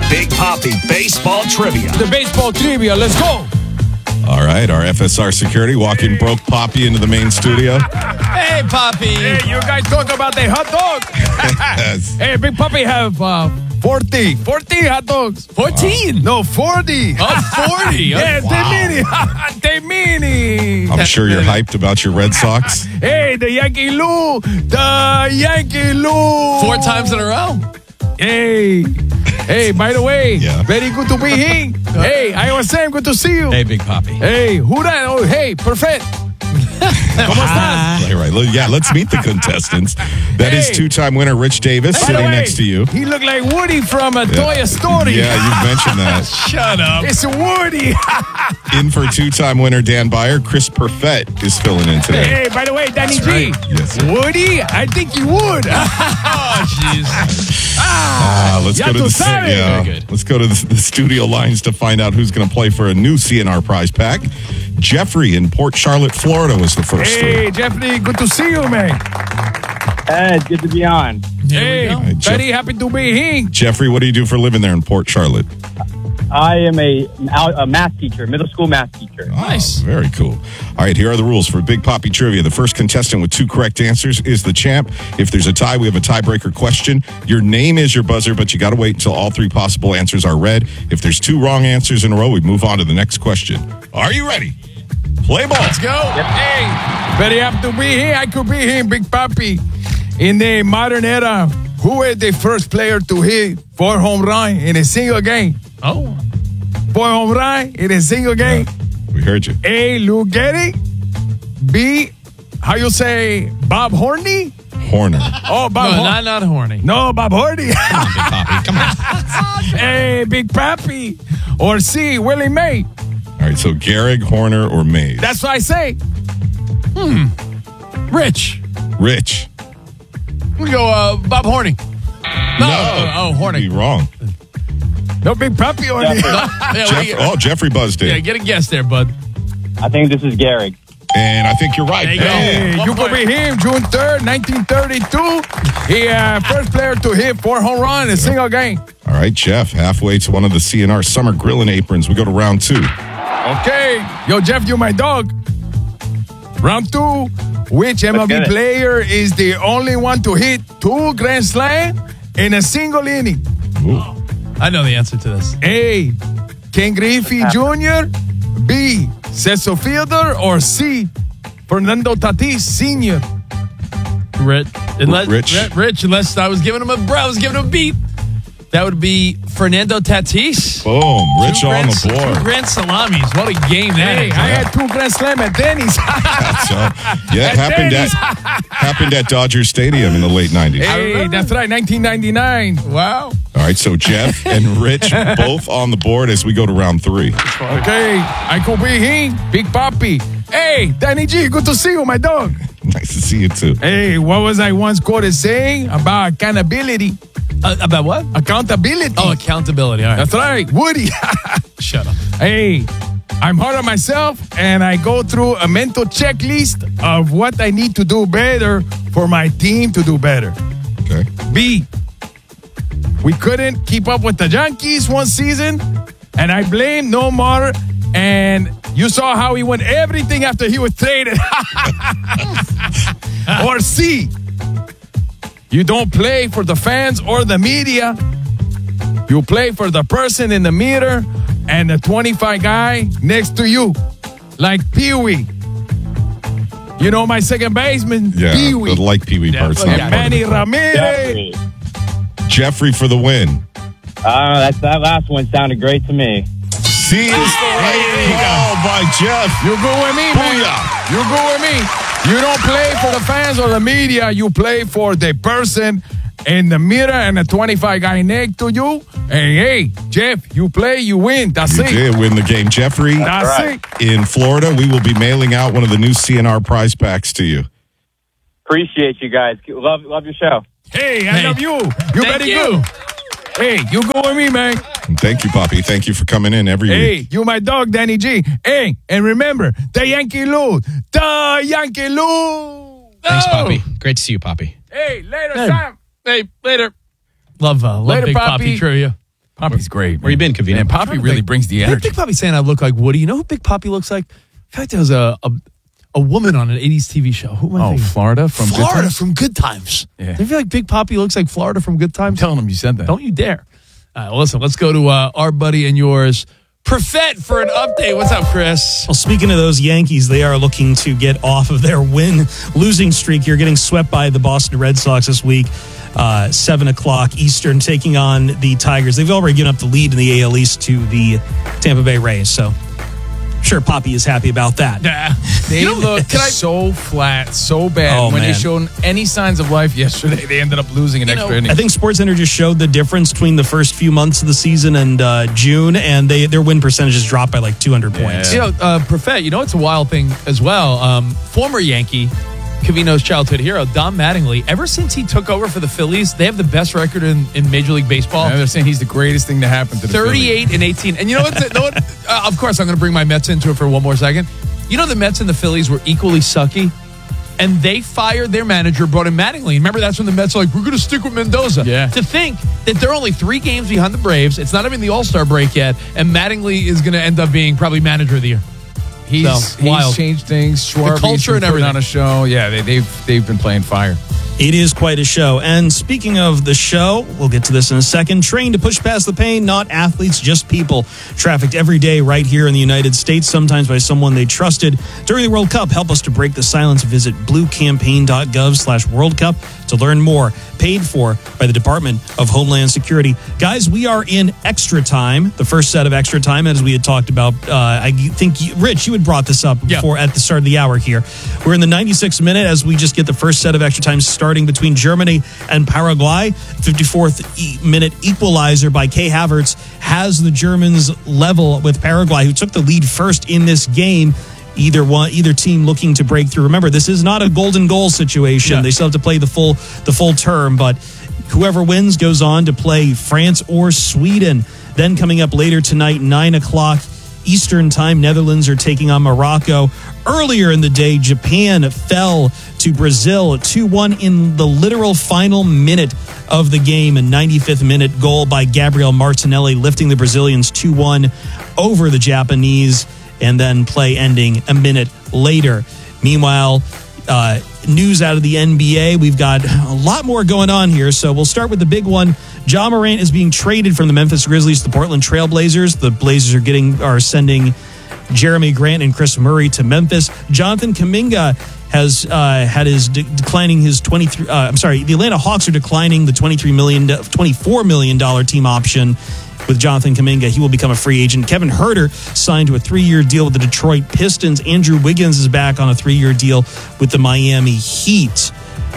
Big Poppy Baseball Trivia. The baseball trivia. Let's go. All right, our FSR security walking broke Poppy into the main studio. Hey, Poppy. Hey, you guys talk about the hot dog. Yes. Hey, Big Poppy have 40 hot dogs. 14. No, 40. Oh, 40. Yeah, Wow. they mini. I'm sure you're hyped about your Red Sox. Hey, the Yankee Lou. 4 times in a row. Hey, by the way, Yeah. very good to be here. Hey, I was saying, good to see you. Hey, Big Poppy. Hey, who that? Oh, hey, perfect. ¿Cómo estás? Right. Yeah, let's meet the contestants. That is Hey. two-time winner Rich Davis By the sitting way, next to you. He looked like Woody from a Toy Story. Yeah, you've mentioned that. Shut up. It's Woody. In for two-time winner Dan Byer, Chris Perfett is filling in today. Hey, by the way, Danny G. Yes. Woody, I think he would. Oh, jeez. Let's Ya go to tú the sabes. Very good. Let's go to the studio lines to find out who's going to play for a new CNR prize pack. Jeffrey in Port Charlotte, Florida was the first. Hey, Jeffrey, good to see you, man. Hey, it's good to be on. Hey, Hey, Jeff- very happy to be here. Jeffrey, what do you do for a living there in Port Charlotte? I am a math teacher, middle school math teacher. Nice. Oh, very cool. All right, here are the rules for Big Poppy Trivia. The first contestant with 2 correct answers is the champ. If there's a tie, we have a tiebreaker question. Your name is your buzzer, but you got to wait until all 3 possible answers are read. If there's 2 wrong answers in a row, we move on to the next question. Are you ready? Play ball. Let's go. Hey, very happy to be here. I could be here, Big Papi. In the modern era, who is the first player to hit 4 home runs in a single game? Oh. 4 home runs in a single game. We heard you. A, Lou Gehrig. B, how you say, Bob Horny? Horner. Oh, Bob No, Horny. not horny. No, Bob Horny. Big Poppy. Come on. Hey, Big Papi. Or C, Willie May. All right, so Gehrig, Horner, or Mays? That's what I say. Rich. Rich. We go Bob Horny. No. Oh, Horny. You'd be wrong. No Big Papi on it. Yeah, Jeffrey buzzed in. yeah, get a guess there, bud. I think this is Gehrig. And I think you're right. There you go. Hey, One you could point. be him, June 3rd, 1932. He first player to hit 4 home runs in a single game. All right, Jeff, halfway to one of the CNR summer grilling aprons. We go to round 2. Okay. Yo, Jeff, you my dog. Round 2. Which get MLB it. player is the only one to hit 2 grand slams in a single inning? Ooh. I know the answer to this. A, Ken Griffey Jr., B, Cecil Fielder, or C, Fernando Tatis Sr.? Rich, unless I was giving him a beat. That would be Fernando Tatis. Boom. Rich on the 2 board. grand salamis. What a game that Hey, is. I had 2 grand slams at Denny's. So, yeah, it happened at Dodger Stadium in the late 90s. Hey, that's right, 1999. Wow. All right, so Jeff and Rich both on the board as we go to round 3. Okay, I could be him, Big Papi. Hey, Danny G, good to see you, my dog. Nice to see you, too. Hey, what was I once quoted saying about accountability? About what? Accountability. Oh, accountability. All right. That's right, Woody. Shut up. Hey, I'm hard on myself, and I go through a mental checklist of what I need to do better for my team to do better. Okay. B, we couldn't keep up with the Yankees one season, and I blame Nomar, and you saw how he won everything after he was traded. Or C, you don't play for the fans or the media. You play for the person in the mirror and the 25 guy next to you, like Pee-wee. You know my second baseman, Yeah, Pee-wee. the like Pee-wee part's And not part of Manny it. Ramirez. Jeffrey for the win. That last one sounded great to me. See is the right call by Jeff. You go with me, man. Booyah. You go with me. You don't play for the fans or the media. You play for the person in the mirror and the 25 guy next to you. And hey, Jeff, you play, you win. That's You it. did win the game. Jeffrey, That's Right. it. in Florida, we will be mailing out one of the new CNR prize packs to you. Appreciate you guys. Love your show. Hey, I love you. You Thank very you. good. Hey, you go with me, man. And thank you, Poppy. Thank you for coming in every Hey, week. you my dog, Danny G. Hey, and remember, the Yankee Lou. The Yankee Lou. Thanks, Oh. Poppy. Great to see you, Poppy. Hey, later, Hey. Sam. Hey, later. Love Later, Big Poppy. Poppy trivia. Poppy's great. Where you been, Covino? Man, Poppy really brings the I think energy. Big Poppy saying I look like Woody. You know who Big Poppy looks like? In fact, there was a woman on an 80s TV show. Who am I thinking? Florida from Good Florida Times? from Good Times. Yeah. Do you feel like Big Poppy looks like Florida from Good Times? I'm telling him you said that. Don't you dare. Listen, let's go to our buddy and yours, Perfett, for an update. What's up, Chris? Well, speaking of those Yankees, they are looking to get off of their losing streak here, getting swept by the Boston Red Sox this week. 7 o'clock Eastern, taking on the Tigers. They've already given up the lead in the AL East to the Tampa Bay Rays, so I'm sure Poppy is happy about that. They looked so flat, so bad. Oh, when man. they showed any signs of life yesterday, they ended up losing an extra inning. I think SportsCenter just showed the difference between the first few months of the season and June, and their win percentages dropped by like 200 points. You know, Perfett, it's a wild thing as well. Former Yankee, Covino's childhood hero, Don Mattingly, ever since he took over for the Phillies, they have the best record in Major League Baseball. They're saying he's the greatest thing to happen to the 38 and 18. And you know what? Of course, I'm going to bring my Mets into it for one more second. You know, the Mets and the Phillies were equally sucky, and they fired their manager, brought in Mattingly. Remember, that's when the Mets were like, we're going to stick with Mendoza. Yeah. To think that they're only 3 games behind the Braves, it's not even the All-Star break yet, and Mattingly is going to end up being probably manager of the year. He's wild. changed things. Schwarber, The culture and everything on a show. Yeah, they've been playing fire. It is quite a show. And speaking of the show, we'll get to this in a second. Trained to push past the pain, not athletes, just people. Trafficked every day right here in the United States, sometimes by someone they trusted. During the World Cup, help us to break the silence. Visit bluecampaign.gov/World Cup to learn more. Paid for by the Department of Homeland Security. Guys, we are in extra time, the first set of extra time, as we had talked about. I think, Rich, you had brought this up before at the start of the hour here. We're in the 96th minute as we just get the first set of extra time starting between Germany and Paraguay. 54th minute equalizer by Kai Havertz has the Germans level with Paraguay, who took the lead first in this game. Either team looking to break through. Remember, this is not a golden goal situation. Yeah. They still have to play the full term, but whoever wins goes on to play France or Sweden. Then coming up later tonight, 9 o'clock Eastern time, Netherlands are taking on Morocco. Earlier in the day, Japan fell to Brazil 2-1 in the literal final minute of the game. A 95th minute goal by Gabriel Martinelli, lifting the Brazilians 2-1 over the Japanese, and then play ending a minute later. Meanwhile, news out of the NBA. We've got a lot more going on here, so we'll start with the big one. Ja Morant is being traded from the Memphis Grizzlies to the Portland Trail Blazers. The Blazers are sending Jeremy Grant and Chris Murray to Memphis. Jonathan Kuminga has declining his 23. The Atlanta Hawks are declining the $24 million team option with Jonathan Kuminga. He will become a free agent. Kevin Huerter signed to a 3-year deal with the Detroit Pistons. Andrew Wiggins is back on a 3-year deal with the Miami Heat.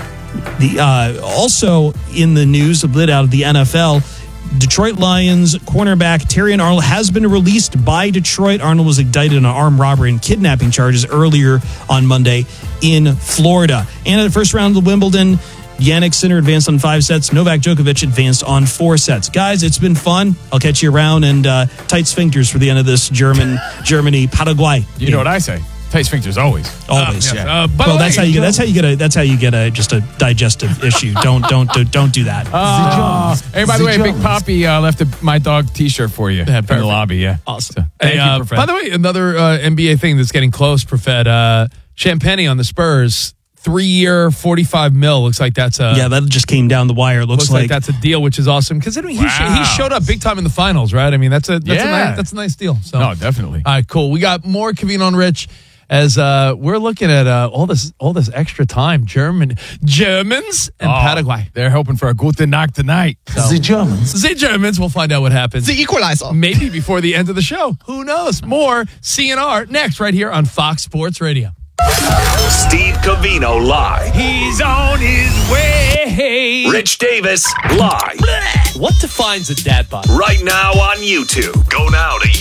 Also in the news, a bit out of the NFL, Detroit Lions cornerback Terrion Arnold has been released by Detroit. Arnold was indicted on armed robbery and kidnapping charges earlier on Monday in Florida. And at the first round of Wimbledon, Jannik Sinner advanced on 5 sets. Novak Djokovic advanced on 4 sets. Guys, it's been fun. I'll catch you around, and tight sphincters for the end of this Germany Paraguay. You know what I say? Tight sphincters always. Always. Yeah. Well, that's how you get a just a digestive issue. Don't do that. Hey, by the way, Big Poppy left my dog T-shirt for you in the lobby. Yeah, Awesome. Thank you, Perfett. By the way, another NBA thing that's getting close, Perfett. Champagny on the Spurs, 3-year, $45 million. Looks like that's a that just came down the wire. Looks like that's a deal, which is awesome. Because he showed up big time in the finals, right? I mean, that's a nice deal. So, no, definitely. All right, cool. We got more Covino and Rich as we're looking at all this extra time. Germans and Paraguay. They're hoping for a gute Nacht tonight. The Germans. We'll find out what happens. The equalizer. Maybe before the end of the show. Who knows? More CNR next right here on Fox Sports Radio. Steve Covino live. He's on his way. Rich Davis live. What defines a dad bod? Right now on YouTube. Go now to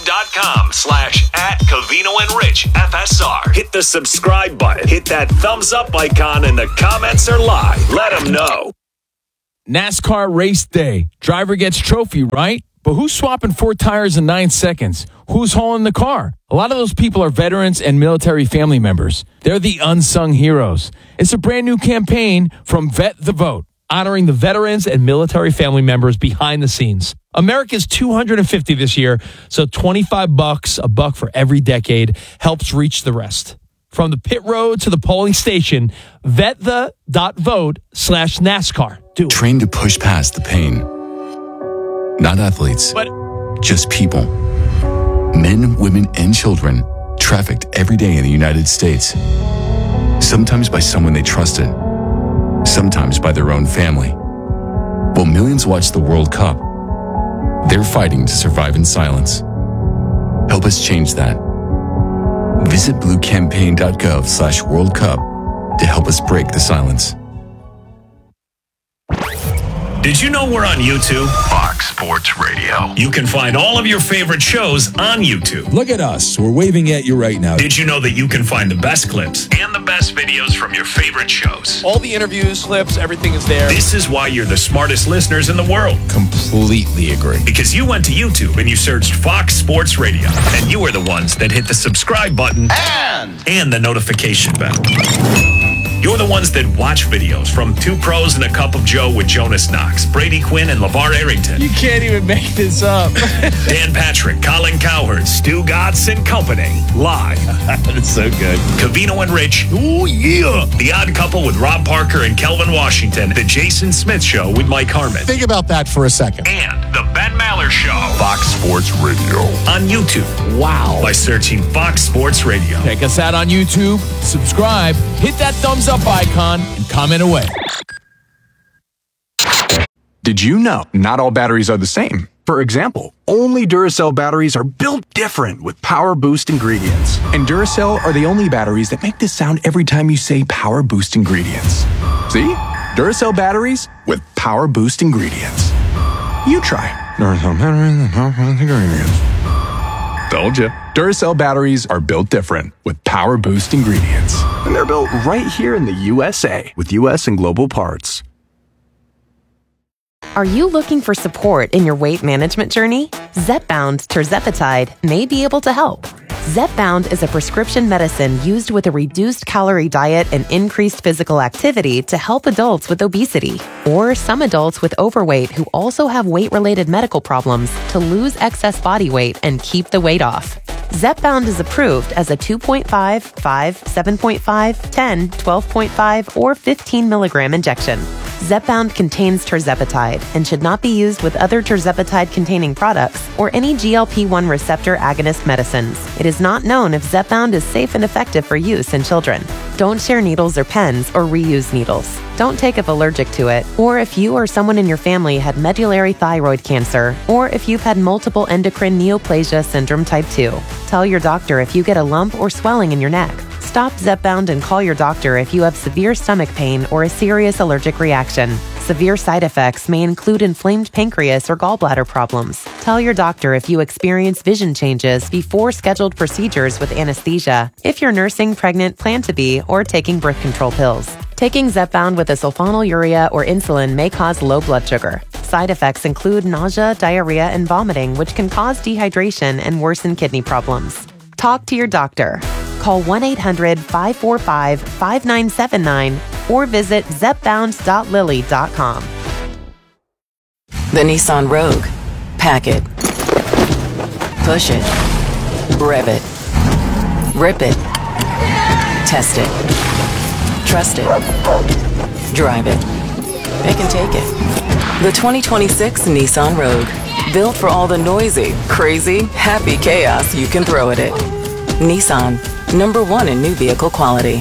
youtube.com/@CovinoandRichFSR. Hit the subscribe button. Hit that thumbs up icon, and the comments are live. Let them know. NASCAR race day. Driver gets trophy, right? But who's swapping 4 tires in 9 seconds? Who's hauling the car? A lot of those people are veterans and military family members. They're the unsung heroes. It's a brand new campaign from Vet the Vote. honoring the veterans and military family members behind the scenes. America's 250 this year, so $25, $1 for every decade, helps reach the rest. From the pit road to the polling station, VetThe.vote/NASCAR. Do it. Trained to push past the pain. Not athletes, But just people. Men, women, and children trafficked every day in the United States. Sometimes by someone they trusted, sometimes by their own family. While millions watch the World Cup, they're fighting to survive in silence. Help us change that. Visit bluecampaign.gov/World Cup to help us break the silence. Did you know we're on YouTube? Fox Sports Radio. You can find all of your favorite shows on YouTube. Look at us. We're waving at you right now. Did you know that you can find the best clips and the best videos from your favorite shows? all the interviews, clips, everything is there. This is why you're the smartest listeners in the world. Completely agree. Because you went to YouTube and you searched Fox Sports Radio. And you are the ones that hit the subscribe button and the notification bell. You're the ones that watch videos from Two Pros and a Cup of Joe with Jonas Knox, Brady Quinn, and LeVar Arrington. You can't even make this up. Dan Patrick, Colin Cowherd, Stu Gatz and Company. Live. That's so good. Covino and Rich. Oh, yeah. The Odd Couple with Rob Parker and Kelvin Washington. The Jason Smith Show with Mike Harmon. Think about that for a second. And The Ben Maller Show. Fox Sports Radio. On YouTube. Wow. By searching Fox Sports Radio. Check us out on YouTube, subscribe, hit that thumbs up icon, and comment away. Did you know not all batteries are the same? For example, only Duracell batteries are built different with Power Boost ingredients. And Duracell are the only batteries that make this sound every time you say Power Boost ingredients. See? Duracell batteries with Power Boost ingredients. You try. Duracell batteries with Power Boost ingredients. Told you. Duracell batteries are built different with Power Boost ingredients. And they're built right here in the USA with US and global parts. Are you looking for support in your weight management journey? Zepbound tirzepatide may be able to help. Zepbound is a prescription medicine used with a reduced calorie diet and increased physical activity to help adults with obesity or some adults with overweight who also have weight-related medical problems to lose excess body weight and keep the weight off. Zepbound is approved as a 2.5, 5, 7.5, 10, 12.5, or 15 milligram injection. Zepbound contains tirzepatide and should not be used with other tirzepatide-containing products or any GLP-1 receptor agonist medicines. It is not known if Zepbound is safe and effective for use in children. Don't share needles or pens or reuse needles. Don't take if allergic to it, or if you or someone in your family had medullary thyroid cancer, or if you've had multiple endocrine neoplasia syndrome type 2. Tell your doctor if you get a lump or swelling in your neck. Stop Zepbound and call your doctor if you have severe stomach pain or a serious allergic reaction. Severe side effects may include inflamed pancreas or gallbladder problems. Tell your doctor if you experience vision changes before scheduled procedures with anesthesia, if you're nursing, pregnant, plan to be, or taking birth control pills. Taking Zepbound with a sulfonylurea or insulin may cause low blood sugar. Side effects include nausea, diarrhea, and vomiting, which can cause dehydration and worsen kidney problems. Talk to your doctor. Call 1-800-545-5979 or visit zepbound.lilly.com. The Nissan Rogue. Pack it. Push it. Rev it. Rip it. Test it. Trust it. Drive it. It can take it. The 2026 Nissan Rogue. Built for all the noisy, crazy, happy chaos you can throw at it. Nissan. #1 in new vehicle quality.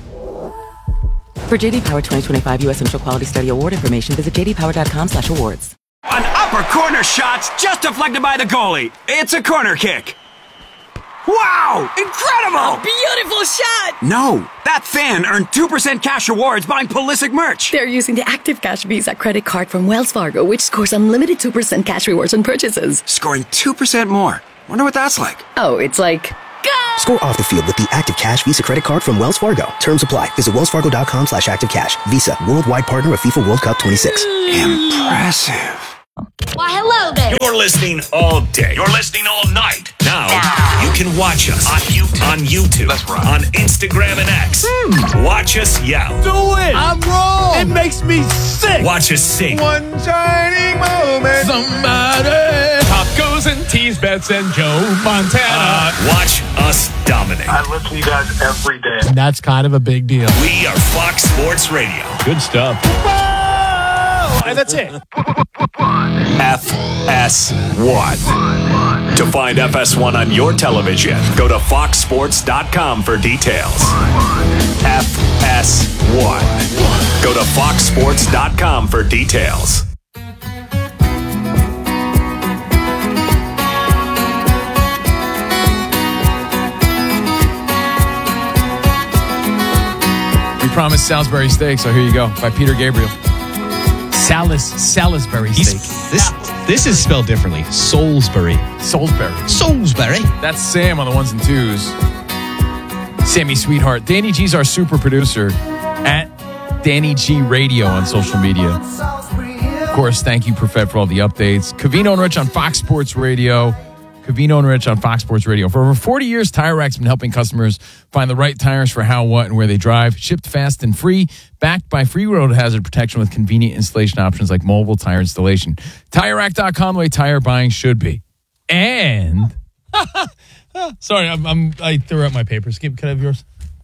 For JD Power 2025 U.S. Central Quality Study Award information, visit jdpower.com/awards. An upper corner shot's just deflected by the goalie. It's a corner kick. Wow! Incredible! Beautiful shot! No, that fan earned 2% cash rewards buying Pulisic merch. They're using the Active Cash Visa credit card from Wells Fargo, which scores unlimited 2% cash rewards on purchases. Scoring 2% more. Wonder what that's like. Oh, it's like... Score off the field with the Active Cash Visa credit card from Wells Fargo. Terms apply. Visit wellsfargo.com/activecash. Visa, worldwide partner of FIFA World Cup 26. Impressive. Why, hello there. You're listening all day. You're listening all night. Now you can watch us on YouTube, That's right. on Instagram and X. Watch us yell. Do it. I'm wrong. It makes me sick. Watch us sing. One shining moment. Somebody. Tacos and teas, bets and Joe Montana. Watch us dominate. I listen to you guys every day. And that's kind of a big deal. We are Fox Sports Radio. Good stuff. And that's it. FS1. To find FS1 on your television, go to foxsports.com for details. FS1. Go to foxsports.com for details. We promised Salisbury steak, so here you go, by Peter Gabriel. Salisbury steak. This is spelled differently. Salisbury. That's Sam on the ones and twos. Sammy Sweetheart. Danny G's our super producer at Danny G Radio on social media. Of course, thank you, Perfett, for all the updates. Covino and Rich on Fox Sports Radio. Covino and Rich on Fox Sports Radio. For over 40 years, Tire Rack's been helping customers find the right tires for how, what, and where they drive. Shipped fast and free, backed by free road hazard protection with convenient installation options like mobile tire installation. TireRack.com, the way tire buying should be. And... Sorry, I threw out my papers. Can I have yours?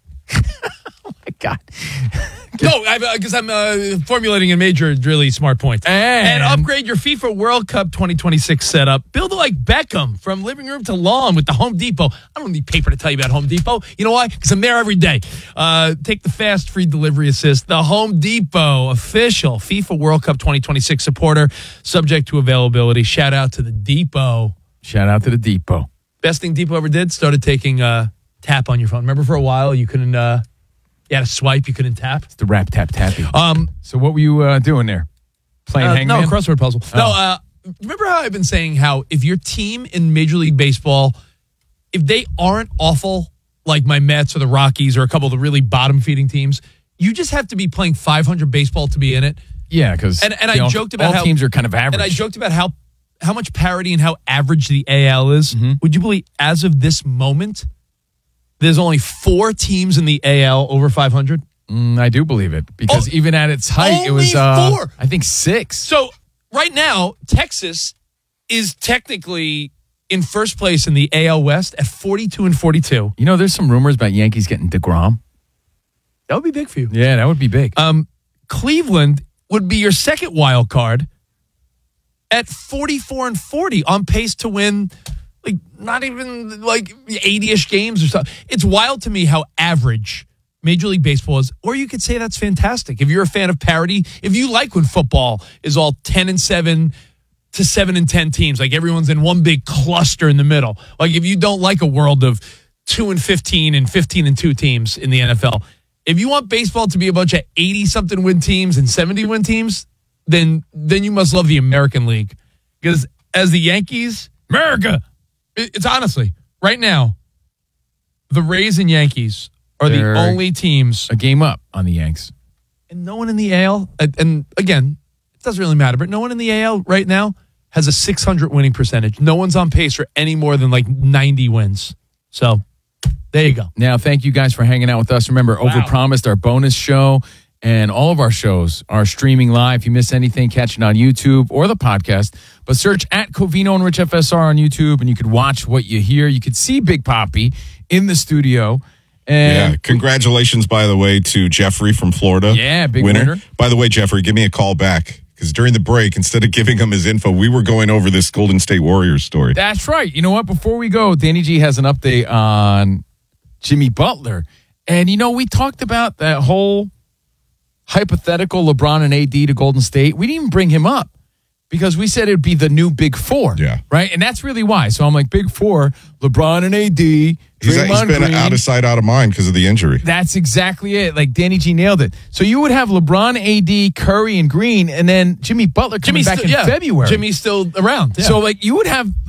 Oh, my God. No, because I'm formulating a major, really smart point. And upgrade your FIFA World Cup 2026 setup. Build it like Beckham, from living room to lawn with the Home Depot. I don't need paper to tell you about Home Depot. You know why? Because I'm there every day. Take the fast, free delivery assist. The Home Depot, official FIFA World Cup 2026 supporter, subject to availability. Shout out to the Depot. Shout out to the Depot. Best thing Depot ever did, started taking tap on your phone. Remember for a while you couldn't... You had to swipe, you couldn't tap. It's the rap, tap, tapping. So what were you doing there? Playing Hangman? No, crossword puzzle. Oh. No, remember how I've been saying how if your team in Major League Baseball, if they aren't awful, like my Mets or the Rockies or a couple of the really bottom-feeding teams, you just have to be playing 500 baseball to be in it. Yeah, because and I joked about all how teams are kind of average. And I joked about how much parity and how average the AL is. Mm-hmm. Would you believe as of this moment, there's only 4 teams in the AL over 500? I do believe it because even at its height, it was 4. I think 6. So right now, Texas is technically in first place in the AL West at 42-42. You know, there's some rumors about Yankees getting DeGrom. That would be big for you. Yeah, that would be big. Cleveland would be your second wild card at 44-40, on pace to win. Like, not even like 80-ish games or something. It's wild to me how average Major League Baseball is. Or you could say that's fantastic. If you're a fan of parity, if you like when football is all 10-7 to 7-10 teams, like everyone's in one big cluster in the middle. Like if you don't like a world of 2-15 and 15-2 teams in the NFL, if you want baseball to be a bunch of 80-something win teams and 70 win teams, then you must love the American League. Because as the Yankees, America... It's honestly, right now, the Rays and Yankees are the only teams. A game up on the Yanks. And no one in the AL, and again, it doesn't really matter, but no one in the AL right now has a 600 winning percentage. No one's on pace for any more than like 90 wins. So, there you go. Now, thank you guys for hanging out with us. Remember, Overpromised, our bonus show, and all of our shows are streaming live. If you miss anything, catch it on YouTube or the podcast. But search at Covino and Rich FSR on YouTube, and you could watch what you hear. You could see Big Papi in the studio. And congratulations, by the way, to Jeffrey from Florida. Yeah, big winner. By the way, Jeffrey, give me a call back. Because during the break, instead of giving him his info, we were going over this Golden State Warriors story. That's right. You know what? Before we go, Danny G has an update on Jimmy Butler. And, you know, we talked about that whole hypothetical LeBron and AD to Golden State. We didn't even bring him up because we said it would be the new Big Four. Yeah. Right? And that's really why. So I'm like, Big Four, LeBron and AD, He's been Green. out of sight, out of mind because of the injury. That's exactly it. Like Danny G nailed it. So you would have LeBron, AD, Curry, and Green, and then Jimmy Butler coming back in February. Jimmy's still around. Yeah. So like you would have like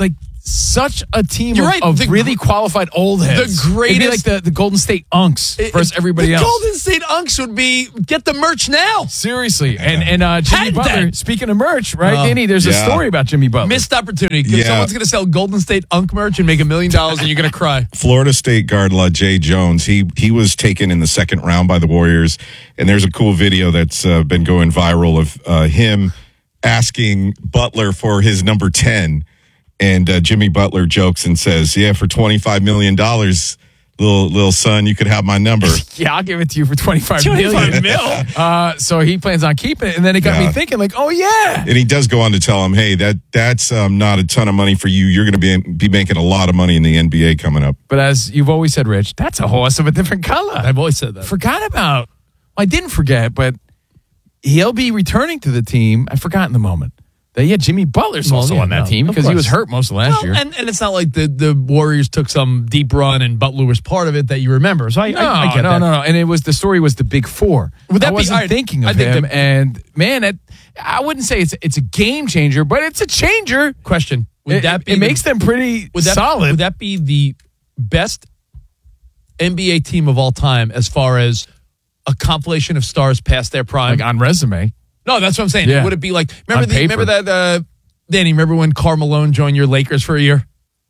such a team You're right. of The really qualified old heads. the greatest- It'd be like the Golden State Unks versus everybody the else. Golden State Unks would be get the merch now. Seriously. And Jimmy Had Butler, that. speaking of merch, right, Oh. Danny? There's a Yeah. story about Jimmy Butler. Missed opportunity because Yeah. someone's going to sell Golden State Unk merch and make $1 million, and you're going to cry. Florida State guard LaJay Jones, he was taken in the second round by the Warriors, and there's a cool video that's been going viral of him asking Butler for his number 10, and Jimmy Butler jokes and says, "Yeah, for $25 million, little son, you could have my number." Yeah, I'll give it to you for $25 million. So he plans on keeping it, and then it got me thinking, like, oh yeah. And he does go on to tell him, "Hey, that's not a ton of money for you. You're going to be making a lot of money in the NBA coming up." But as you've always said, Rich, that's a horse of a different color. I've always said that. Forgot about. Well, I didn't forget, but he'll be returning to the team. I forgot in the moment that Jimmy Butler's also on that team because he was hurt most of last year. And it's not like the Warriors took some deep run and Butler was part of it that you remember. So I get that. No. And the story was the Big Four. Would that I be- wasn't all right, thinking I of think him. that- And man, I wouldn't say it's a game changer, but it's a changer. Question: Would that be it makes them pretty solid. Would that be the best NBA team of all time as far as a compilation of stars past their prime? Like on resume. No, that's what I'm saying. Yeah. Would it be like On paper. remember that Danny? Remember when Karl Malone joined your Lakers for a year?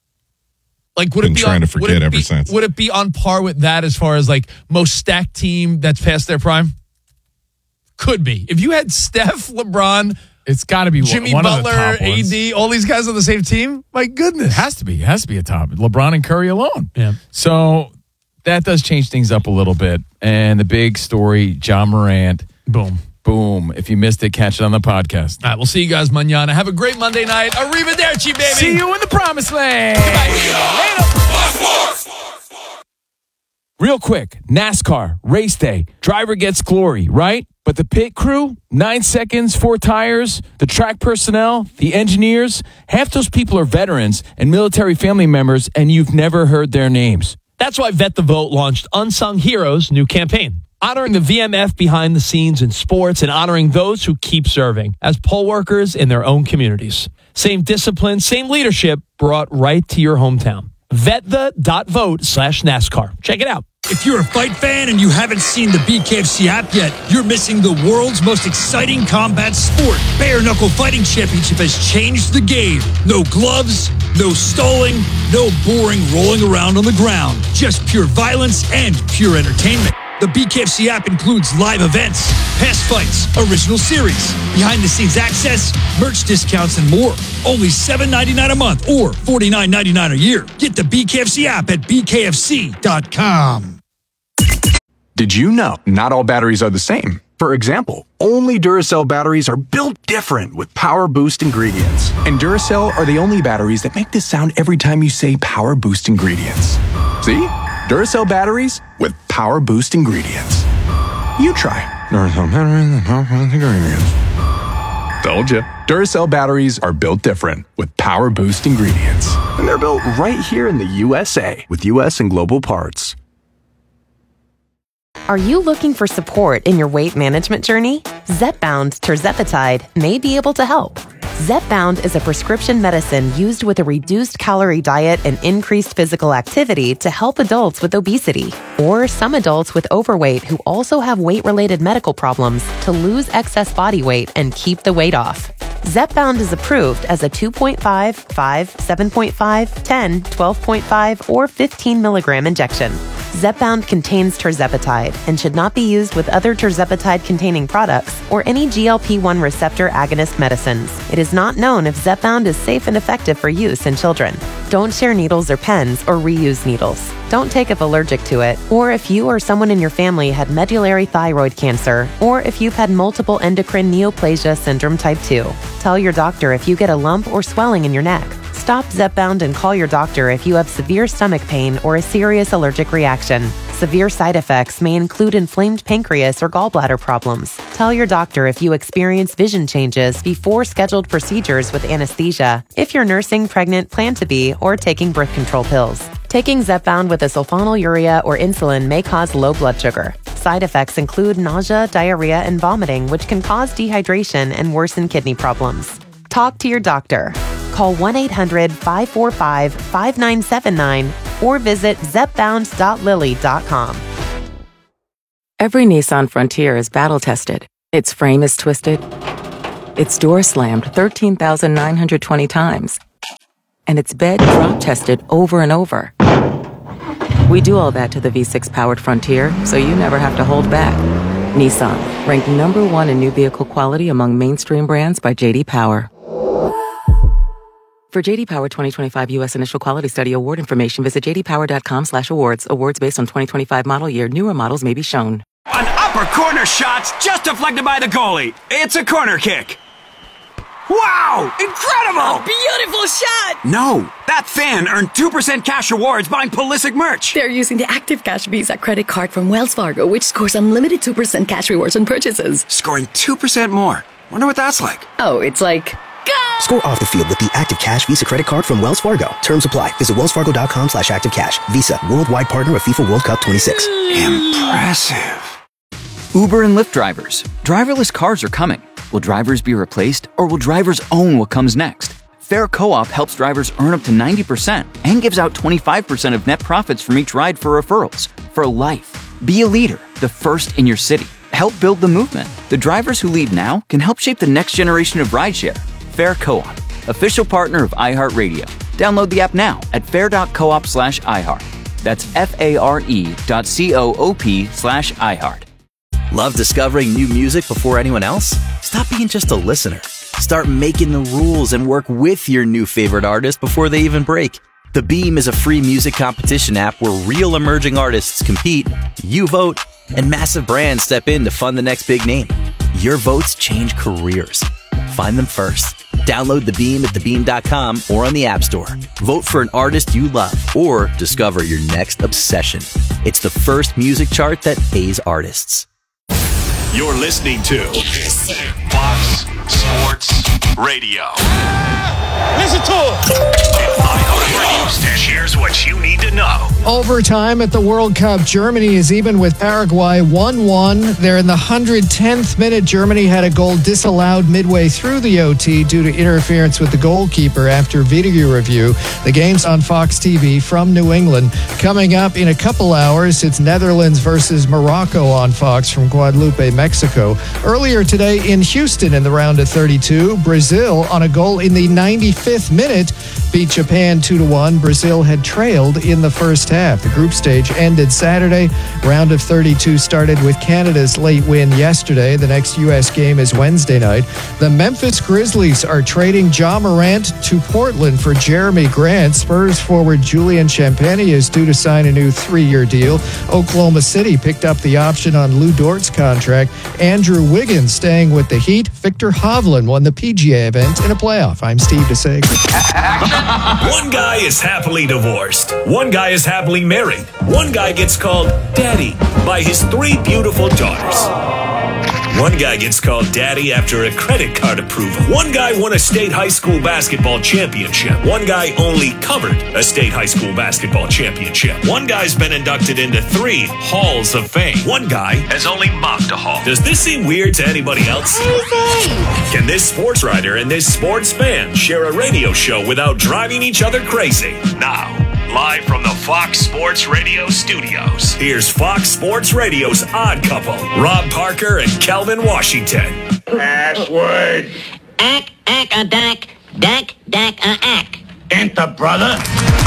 Like, would Been it be trying on, to forget would it ever be, since. Would it be on par with that as far as like most stacked team that's past their prime? Could be. If you had Steph, LeBron, it's got to be Jimmy one Butler, of the top ones. AD, all these guys on the same team. My goodness, It has to be a top. LeBron and Curry alone. Yeah. So that does change things up a little bit. And the big story, John Morant. Boom. If you missed it, catch it on the podcast. All right, we'll see you guys mañana. Have a great Monday night. Arrivederci, baby. See you in the promised land. Real quick, NASCAR, race day, driver gets glory, right? But the pit crew, 9 seconds, 4 tires, the track personnel, the engineers, half those people are veterans and military family members, and you've never heard their names. That's why Vet the Vote launched Unsung Heroes' new campaign, honoring the VMF behind the scenes in sports and honoring those who keep serving as poll workers in their own communities. Same discipline, same leadership brought right to your hometown. VetThe.vote/NASCAR. Check it out. If you're a fight fan and you haven't seen the BKFC app yet, you're missing the world's most exciting combat sport. Bare Knuckle Fighting Championship has changed the game. No gloves, no stalling, no boring rolling around on the ground. Just pure violence and pure entertainment. The BKFC app includes live events, past fights, original series, behind-the-scenes access, merch discounts, and more. Only $7.99 a month or $49.99 a year. Get the BKFC app at bkfc.com. Did you know not all batteries are the same? For example, only Duracell batteries are built different with Power Boost ingredients. And Duracell are the only batteries that make this sound every time you say Power Boost ingredients. See? Duracell batteries with Power Boost ingredients. You try. Duracell batteries with Power Boost ingredients. Told ya. Duracell batteries are built different with Power Boost ingredients. And they're built right here in the USA with US and global parts. Are you looking for support in your weight management journey? Zepbound tirzepatide may be able to help. Zepbound is a prescription medicine used with a reduced calorie diet and increased physical activity to help adults with obesity or some adults with overweight who also have weight-related medical problems to lose excess body weight and keep the weight off. Zepbound is approved as a 2.5, 5, 7.5, 10, 12.5, or 15 milligram injection. Zepbound contains tirzepatide and should not be used with other tirzepatide-containing products or any GLP-1 receptor agonist medicines. It is not known if Zepbound is safe and effective for use in children. Don't share needles or pens or reuse needles. Don't take if allergic to it, or if you or someone in your family had medullary thyroid cancer, or if you've had multiple endocrine neoplasia syndrome type 2. Tell your doctor if you get a lump or swelling in your neck. Stop Zepbound and call your doctor if you have severe stomach pain or a serious allergic reaction. Severe side effects may include inflamed pancreas or gallbladder problems. Tell your doctor if you experience vision changes before scheduled procedures with anesthesia, if you're nursing, pregnant, plan to be, or taking birth control pills. Taking Zepbound with a sulfonylurea or insulin may cause low blood sugar. Side effects include nausea, diarrhea, and vomiting, which can cause dehydration and worsen kidney problems. Talk to your doctor. Call 1-800-545-5979 or visit zepbound.lilly.com. Every Nissan Frontier is battle-tested. Its frame is twisted. Its door slammed 13,920 times. And its bed drop-tested over and over. We do all that to the V6-powered Frontier, so you never have to hold back. Nissan, ranked #1 in new vehicle quality among mainstream brands by J.D. Power. For J.D. Power 2025 U.S. Initial Quality Study Award information, visit jdpower.com/awards. Awards based on 2025 model year. Newer models may be shown. An upper corner shot's just deflected by the goalie. It's a corner kick. Wow! Incredible! A beautiful shot! No, that fan earned 2% cash rewards buying Pulisic merch. They're using the Active Cash Visa credit card from Wells Fargo, which scores unlimited 2% cash rewards on purchases. Scoring 2% more. Wonder what that's like. Oh, it's like... Score off the field with the Active Cash Visa credit card from Wells Fargo. Terms apply. Visit wellsfargo.com/activecash. Visa, worldwide partner of FIFA World Cup 26. Impressive. Uber and Lyft drivers. Driverless cars are coming. Will drivers be replaced, or will drivers own what comes next? Fair Co-op helps drivers earn up to 90% and gives out 25% of net profits from each ride for referrals. For life. Be a leader, the first in your city. Help build the movement. The drivers who lead now can help shape the next generation of rideshare. Fair Co-op, official partner of iHeartRadio. Download the app now at fair.coop/iHeart. That's FARE.coop/iHeart. Love discovering new music before anyone else? Stop being just a listener. Start making the rules and work with your new favorite artist before they even break. The Beam is a free music competition app where real emerging artists compete, you vote, and massive brands step in to fund the next big name. Your votes change careers. Find them first. Download The Beam at thebeam.com or on the App Store. Vote for an artist you love or discover your next obsession. It's the first music chart that pays artists. You're listening to Fox Sports Radio. Listen to it. Radio station. Here's what you need to know. Overtime at the World Cup. Germany is even with Paraguay 1-1. They're in the 110th minute. Germany had a goal disallowed midway through the OT due to interference with the goalkeeper after video review. The game's on Fox TV from New England. Coming up in a couple hours, it's Netherlands versus Morocco on Fox from Guadalupe, Mexico. Earlier today in Houston in the round of 32, Brazil on a goal in the 95th minute beat Japan 2-1. Brazil had trailed in the first half. The group stage ended Saturday. Round of 32 started with Canada's late win yesterday. The next U.S. game is Wednesday night. The Memphis Grizzlies are trading Ja Morant to Portland for Jeremy Grant. Spurs forward Julian Champagnie is due to sign a new 3-year deal. Oklahoma City picked up the option on Lou Dort's contract. Andrew Wiggins staying with the Heat. Victor Hovland won the PGA event in a playoff. I'm Steve DeSager. One guy is happily divorced. One guy is happily married. One guy gets called daddy by his 3 beautiful daughters. One guy gets called daddy after a credit card approval. One guy won a state high school basketball championship. One guy only covered a state high school basketball championship. One guy's been inducted into 3 halls of fame. One guy has only mopped a hall. Does this seem weird to anybody else? Can this sports writer and this sports fan share a radio show without driving each other crazy? Now, live from the Fox Sports Radio studios, here's Fox Sports Radio's Odd Couple, Rob Parker and Calvin Washington. Password. Ack, a dack, dack, a ack. Enter, brother.